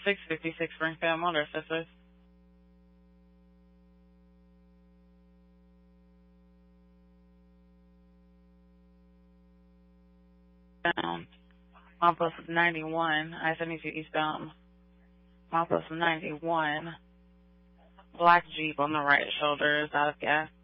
656 Springfield Motor Assistance. Down. Mile 91, I-72 eastbound. Mile 91. Black Jeep on the right shoulder is out of gas.